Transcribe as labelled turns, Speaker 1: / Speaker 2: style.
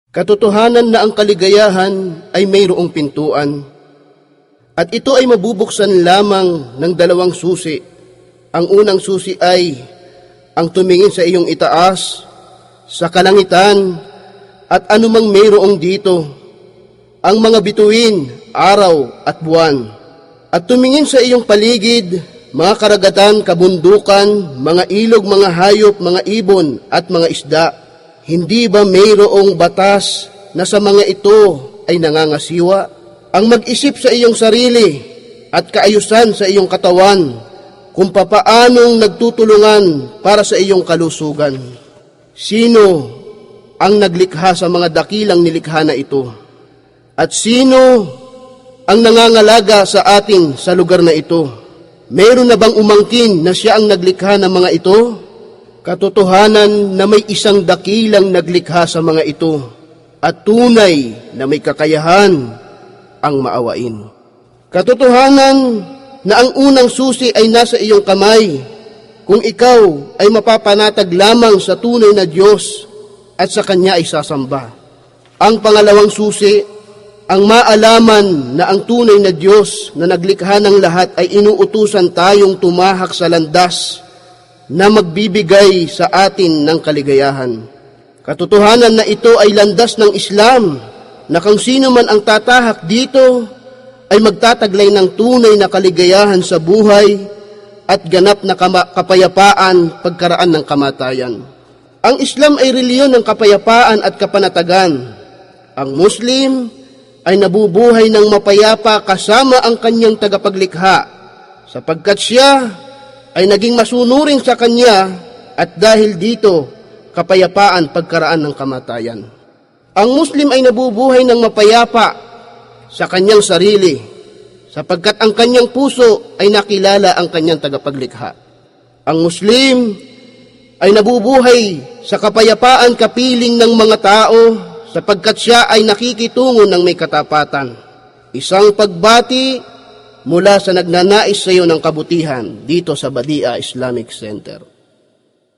Speaker 1: Katotohanan na ang kaligayahan ay mayroong pintuan, at ito ay mabubuksan lamang ng dalawang susi. Ang unang susi ay ang tumingin sa iyong itaas, sa kalangitan, at anumang mayroong dito, ang mga bituin, araw at buwan, at tumingin sa iyong paligid, mga karagatan, kabundukan, mga ilog, mga hayop, mga ibon, at mga isda. Hindi ba mayroong batas na sa mga ito ay nangangasiwa? Ang mag-isip sa iyong sarili at kaayusan sa iyong katawan kung papaanong nagtutulungan para sa iyong kalusugan. Sino ang naglikha sa mga dakilang nilikha na ito? At sino ang nangangalaga sa atin sa lugar na ito? Meron na bang umangkin na siya ang naglikha ng mga ito? Katotohanan na may isang dakilang naglikha sa mga ito at tunay na may kakayahan ang maawain. Katotohanan na ang unang susi ay nasa iyong kamay kung ikaw ay mapapanatag lamang sa tunay na Diyos at sa Kanya ay sasamba. Ang pangalawang susi, ang maalaman na ang tunay na Diyos na naglikha ng lahat ay inuutusan tayong tumahak sa landas na magbibigay sa atin ng kaligayahan. Katotohanan na ito ay landas ng Islam, na kung sino man ang tatahak dito ay magtataglay ng tunay na kaligayahan sa buhay at ganap na kapayapaan pagkaraan ng kamatayan. Ang Islam ay reliyon ng kapayapaan at kapanatagan. Ang Muslim ay nabubuhay ng mapayapa kasama ang kanyang tagapaglikha, sapagkat siya ay naging masunurin sa Kanya at dahil dito, kapayapaan pagkaraan ng kamatayan. Ang Muslim ay nabubuhay ng mapayapa sa kanyang sarili, sapagkat ang kanyang puso ay nakilala ang kanyang tagapaglikha. Ang Muslim ay nabubuhay sa kapayapaan kapiling ng mga tao, sapagkat siya ay nakikitungo ng may katapatan. Isang pagbati mula sa nagnanais sa iyo ng kabutihan dito sa Badia Islamic Center.